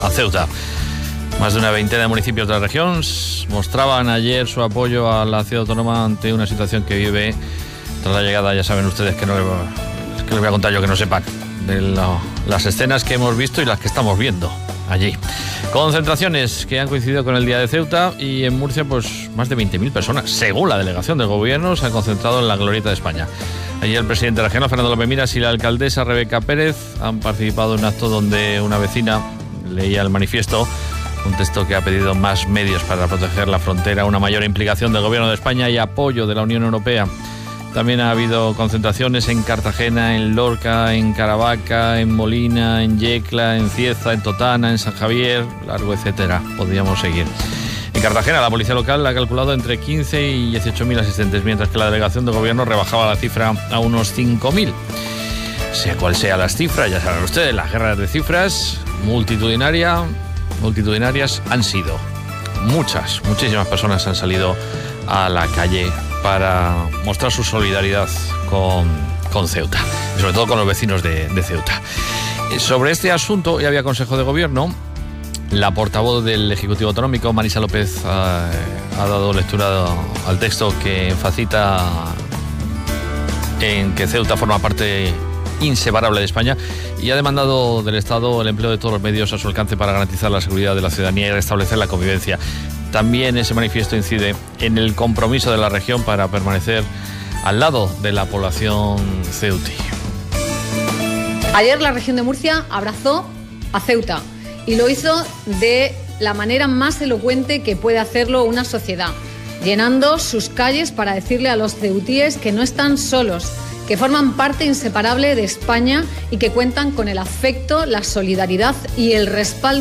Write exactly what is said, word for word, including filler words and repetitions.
a Ceuta. Más de una veintena de municipios de la región mostraban ayer su apoyo a la ciudad autónoma ante una situación que vive tras la llegada, ya saben ustedes que no es que les voy a contar yo que no sepan, de la, las escenas que hemos visto y las que estamos viendo allí. Concentraciones que han coincidido con el Día de Ceuta, y en Murcia pues más de veinte mil personas, según la delegación del gobierno, se han concentrado en la Glorieta de España. Allí el presidente regional, Fernando López Miras, y la alcaldesa Rebeca Pérez han participado en un acto donde una vecina leía el manifiesto, un texto que ha pedido más medios para proteger la frontera, una mayor implicación del gobierno de España y apoyo de la Unión Europea. También ha habido concentraciones en Cartagena, en Lorca, en Caravaca, en Molina, en Yecla, en Cieza, en Totana, en San Javier, largo etcétera. Podríamos seguir. En Cartagena, la policía local ha calculado entre quince y dieciocho mil asistentes, mientras que la delegación de gobierno rebajaba la cifra a unos cinco mil. Sea cual sea las cifras, ya saben ustedes, las guerras de cifras multitudinaria, multitudinarias han sido. Muchas, muchísimas personas han salido a la calle para mostrar su solidaridad con, con Ceuta, y sobre todo con los vecinos de, de Ceuta. Sobre este asunto, ya había Consejo de Gobierno. La portavoz del Ejecutivo Autonómico, Marisa López, ha, ha dado lectura al texto que enfatiza en que Ceuta forma parte inseparable de España, y ha demandado del Estado el empleo de todos los medios a su alcance para garantizar la seguridad de la ciudadanía y restablecer la convivencia. También ese manifiesto incide en el compromiso de la región para permanecer al lado de la población ceutí. Ayer la región de Murcia abrazó a Ceuta y lo hizo de la manera más elocuente que puede hacerlo una sociedad, llenando sus calles para decirle a los ceutíes que no están solos, que forman parte inseparable de España y que cuentan con el afecto, la solidaridad y el respaldo